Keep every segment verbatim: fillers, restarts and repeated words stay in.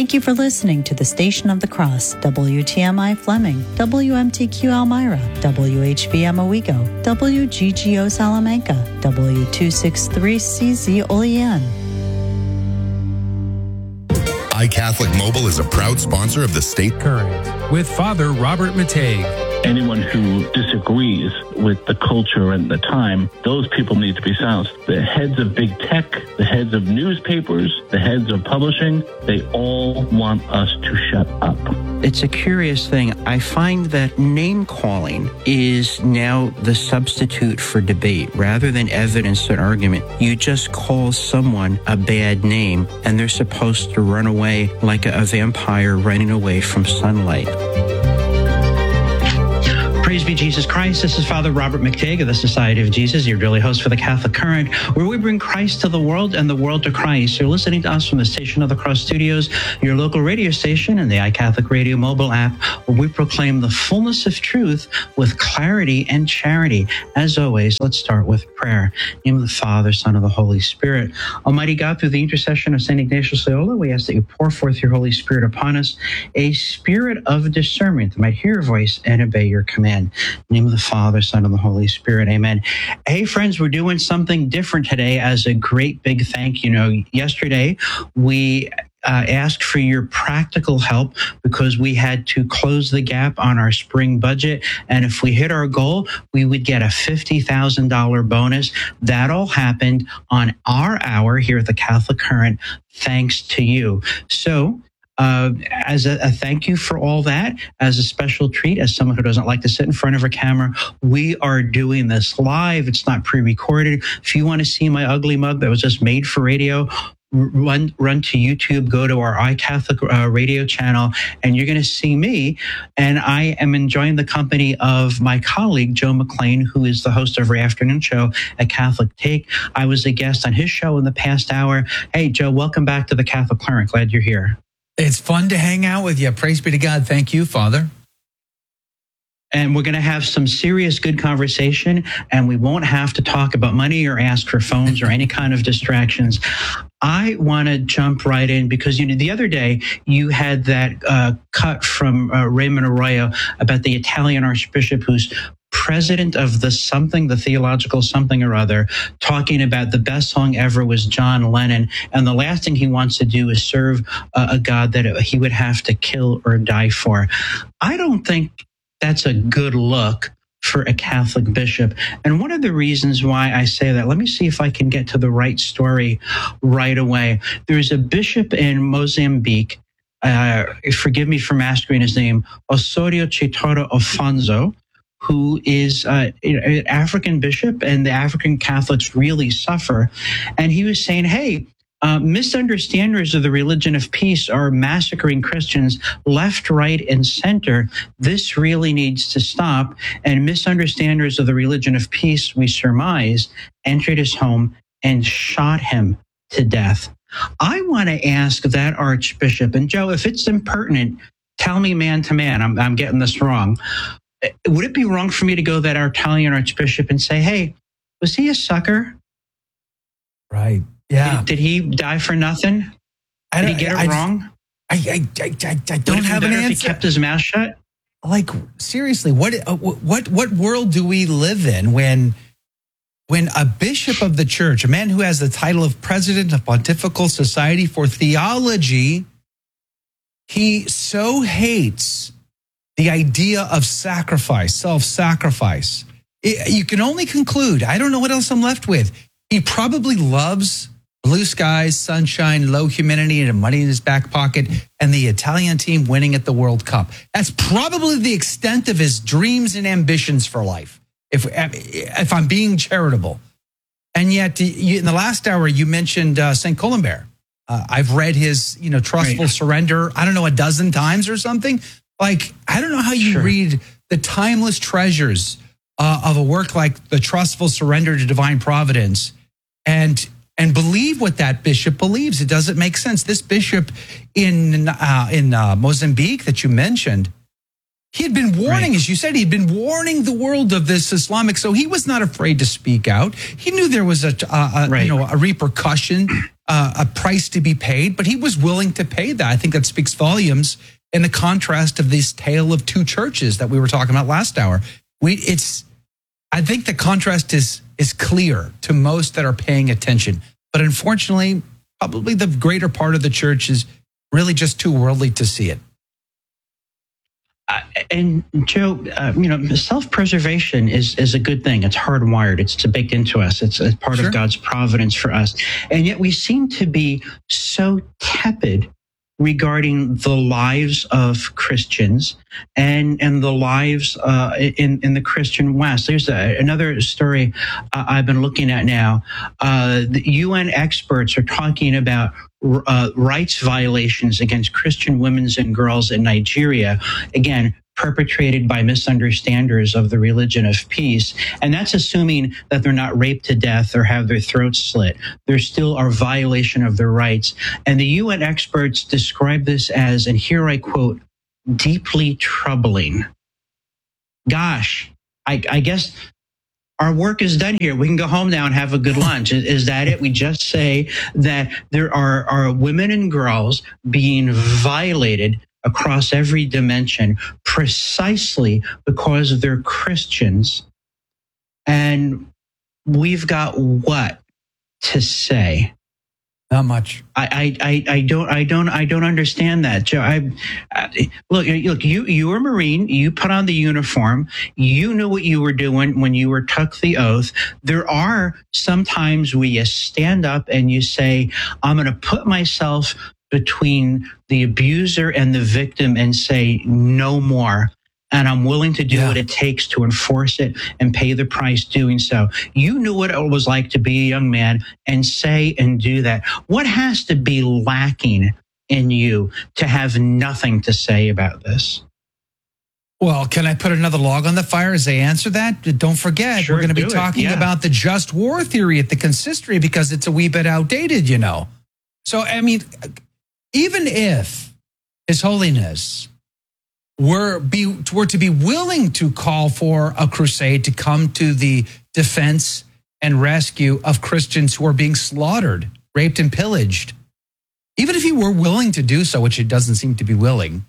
Thank you for listening to the Station of the Cross, W T M I Fleming, W M T Q Elmira, W H V M Owego, W G G O Salamanca, W two sixty-three C Z Olean. iCatholic Mobile is a proud sponsor of the State Current with Father Robert Matei. Anyone who disagrees with the culture and the time, those people need to be silenced. The heads of big tech, the heads of newspapers, the heads of publishing, they all want us to shut up. It's a curious thing. I find that name calling is now the substitute for debate. Rather than evidence and argument, you just call someone a bad name and they're supposed to run away like a, a vampire running away from sunlight. Praise be Jesus Christ. This is Father Robert McTague of the Society of Jesus, your daily host for the Catholic Current, where we bring Christ to the world and the world to Christ. You're listening to us from the Station of the Cross studios, your local radio station, and the iCatholic Radio mobile app, where we proclaim the fullness of truth with clarity and charity. As always, let's start with prayer. In the name of the Father, Son, and the Holy Spirit. Almighty God, through the intercession of Saint Ignatius Loyola, we ask that you pour forth your Holy Spirit upon us, a spirit of discernment that might hear your voice and obey your command. In the name of the Father, Son, and the Holy Spirit. Amen. Hey, friends, we're doing something different today as a great big thank you. You know, yesterday we uh, asked for your practical help because we had to close the gap on our spring budget. And if we hit our goal, we would get a fifty thousand dollars bonus. That all happened on our hour here at the Catholic Current, thanks to you. So, Uh, as a, a thank you for all that, as a special treat, as someone who doesn't like to sit in front of a camera, we are doing this live. It's not pre-recorded. If you want to see my ugly mug that was just made for radio, run run to YouTube, go to our iCatholic uh, radio channel, and you're going to see me. And I am enjoying the company of my colleague, Joe McLean, who is the host of our afternoon show at Catholic Take. I was a guest on his show in the past hour. Hey, Joe, welcome back to the Catholic Current. Glad you're here. It's fun to hang out with you. Praise be to God. Thank you, Father. And we're going to have some serious good conversation, and we won't have to talk about money or ask for phones or any kind of distractions. I want to jump right in because, you know, the other day you had that uh, cut from uh, Raymond Arroyo about the Italian Archbishop who's president of the something, the theological something or other, talking about the best song ever was John Lennon. And the last thing he wants to do is serve uh, a God that he would have to kill or die for. I don't think that's a good look for a Catholic bishop. And one of the reasons why I say that, let me see if I can get to the right story right away. There's a bishop in Mozambique, uh, forgive me for masquerading his name, Osorio Chitoro Afonso, who is uh, an African bishop, and the African Catholics really suffer. And he was saying, hey, uh, misunderstanders of the religion of peace are massacring Christians left, right, and center. This really needs to stop. And misunderstanders of the religion of peace, we surmise, entered his home and shot him to death. I want to ask that Archbishop, and Joe, if it's impertinent, tell me man to man, I'm, I'm getting this wrong. Would it be wrong for me to go to that Italian Archbishop and say, hey, was he a sucker? Right. Yeah. Did, did he die for nothing? Did he get it I, wrong? I, I, I, I, I don't have an answer. If he kept his mouth shut? Like, seriously, what, uh, what, what world do we live in when, when a bishop of the church, a man who has the title of president of Pontifical Society for Theology, he so hates the idea of sacrifice, self-sacrifice. It, you can only conclude, I don't know what else I'm left with. He probably loves blue skies, sunshine, low humidity, and money in his back pocket, and the Italian team winning at the World Cup. That's probably the extent of his dreams and ambitions for life, if, if I'm being charitable. And yet, you, in the last hour, you mentioned uh, Saint Colombaire. Uh, I've read his, you know, Trustful right. Surrender, I don't know, a dozen times or something. Like, I don't know how you sure. read the timeless treasures uh, of a work like The Trustful Surrender to Divine Providence and and believe what that bishop believes. It doesn't make sense. This bishop in uh, in uh, Mozambique that you mentioned, he had been warning, right. as you said, he'd been warning the world of this Islamic, so he was not afraid to speak out. He knew there was a, a, a right. you know a repercussion uh, a price to be paid, but he was willing to pay that. I think that speaks volumes in the contrast of this tale of two churches that we were talking about last hour. We, it's, I think the contrast is is clear to most that are paying attention, but unfortunately, probably the greater part of the church is really just too worldly to see it. Uh, and Joe, uh, you know, self-preservation is is a good thing. It's hardwired. It's to baked into us. It's a part Sure. of God's providence for us. And yet we seem to be so tepid regarding the lives of Christians and and the lives uh, in in the Christian West. There's a, another story uh, I've been looking at now. Uh, the U N experts are talking about uh, rights violations against Christian women and girls in Nigeria. Again, perpetrated by misunderstanders of the religion of peace. And that's assuming that they're not raped to death or have their throats slit. There still are violation of their rights. And the U N experts describe this as, and here I quote, deeply troubling. Gosh, I, I guess our work is done here. We can go home now and have a good lunch. Is, is that it? We just say that there are, are women and girls being violated across every dimension precisely because they're Christians. And we've got what to say? Not much. I, I, I, I don't, I don't, I don't understand that, Joe. I, I look, look. You, you were a Marine. You put on the uniform. You knew what you were doing when you were took the oath. There are sometimes where you stand up and you say, "I'm going to put myself between the abuser and the victim and say no more. And I'm willing to do Yeah. what it takes to enforce it and pay the price doing so." You knew what it was like to be a young man and say and do that. What has to be lacking in you to have nothing to say about this? Well, can I put another log on the fire as they answer that? Don't forget, Sure, we're going to be do it, talking yeah. about the just war theory at the consistory because it's a wee bit outdated, you know. So, I mean, even if His Holiness were be were to be willing to call for a crusade to come to the defense and rescue of Christians who are being slaughtered, raped, and pillaged, even if he were willing to do so, which he doesn't seem to be willing,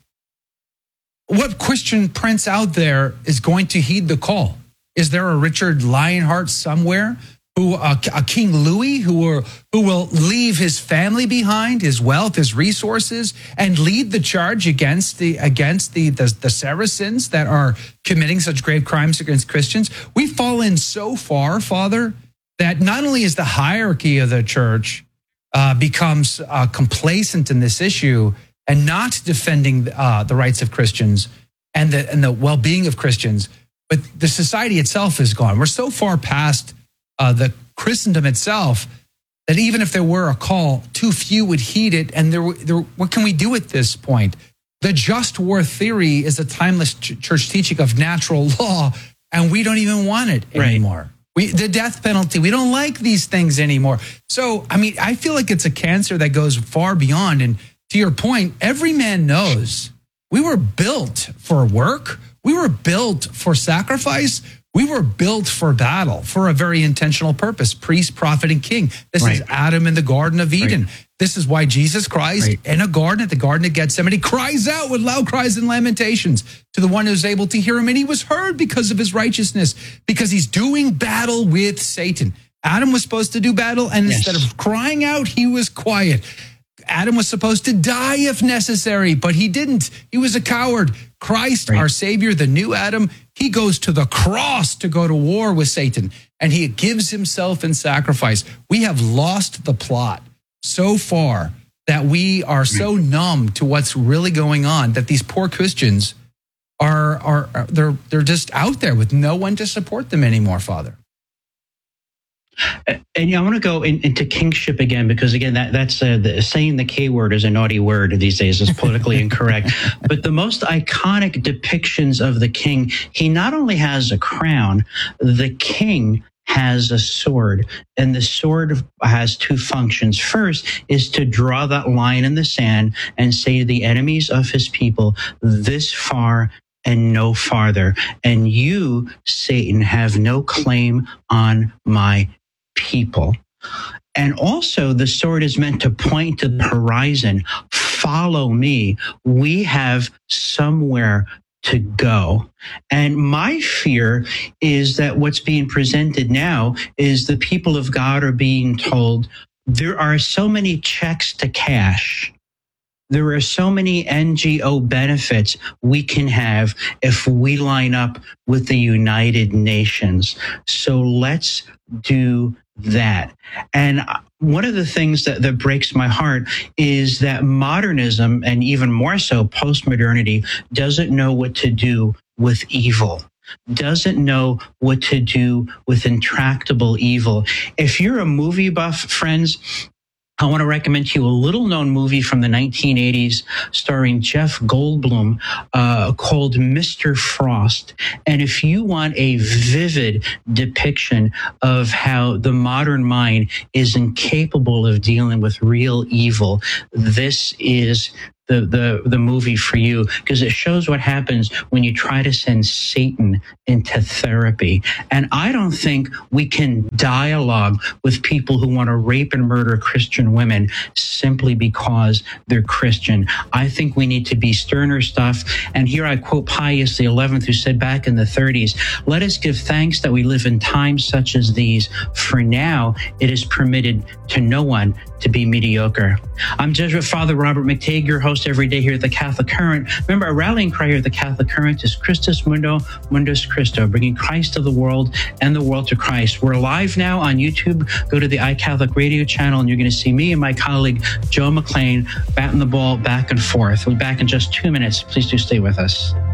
what Christian prince out there is going to heed the call? Is there a Richard Lionheart somewhere? Who uh, a King Louis who will who will leave his family behind, his wealth, his resources, and lead the charge against the against the the, the Saracens that are committing such grave crimes against Christians? We've fallen so far, Father, that not only is the hierarchy of the church uh, becomes uh, complacent in this issue and not defending uh, the rights of Christians and the and the well-being of Christians, but the society itself is gone. We're so far past Uh, the Christendom itself, that even if there were a call, too few would heed it. And there, there, what can we do at this point? The just war theory is a timeless ch- church teaching of natural law, and we don't even want it Right. anymore. We, the death penalty, we don't like these things anymore. So, I mean, I feel like it's a cancer that goes far beyond. And to your point, every man knows we were built for work. We were built for sacrifice. We were built for battle, for a very intentional purpose, priest, prophet, and king. This Right. is Adam in the Garden of Eden. Right. This is why Jesus Christ Right. in a garden, at the Garden of Gethsemane, cries out with loud cries and lamentations to the one who's able to hear him. And he was heard because of his righteousness, because he's doing battle with Satan. Adam was supposed to do battle, and Yes. instead of crying out, he was quiet. Adam was supposed to die if necessary, but he didn't. He was a coward. Christ, Right. our Savior, the new Adam, he goes to the cross to go to war with Satan, and he gives himself in sacrifice. We have lost the plot so far that we are so numb to what's really going on that these poor Christians are are, are they're they're just out there with no one to support them anymore, Father. And yeah, I want to go in, into kingship again, because again, that that's uh, the, saying the K word is a naughty word these days. It's politically incorrect. But the most iconic depictions of the king, he not only has a crown, the king has a sword, and the sword has two functions. First is to draw that line in the sand and say the enemies of his people this far and no farther. And you, Satan, have no claim on my people. And also, the sword is meant to point to the horizon. Follow me. We have somewhere to go. And my fear is that what's being presented now is the people of God are being told there are so many checks to cash. There are so many N G O benefits we can have if we line up with the United Nations. So let's do that. And one of the things that, that breaks my heart is that modernism, and even more so postmodernity, doesn't know what to do with evil, doesn't know what to do with intractable evil. If you're a movie buff, friends, I want to recommend to you a little-known movie from the nineteen eighties starring Jeff Goldblum uh, called Mister Frost. And if you want a vivid depiction of how the modern mind is incapable of dealing with real evil, this is the the the movie for you, because it shows what happens when you try to send Satan into therapy. And I don't think we can dialogue with people who want to rape and murder Christian women simply because they're Christian. I think we need to be sterner stuff. And here I quote Pius the eleventh, who said back in the thirties, "Let us give thanks that we live in times such as these, for now it is permitted to no one to be mediocre." I'm Jesuit Father Robert McTeigue, your host every day here at the Catholic Current. Remember, our rallying cry here at the Catholic Current is Christus Mundo, Mundus Christo, bringing Christ to the world and the world to Christ. We're live now on YouTube. Go to the iCatholic radio channel and you're going to see me and my colleague, Joe McLean, batting the ball back and forth. We'll be back in just two minutes. Please do stay with us.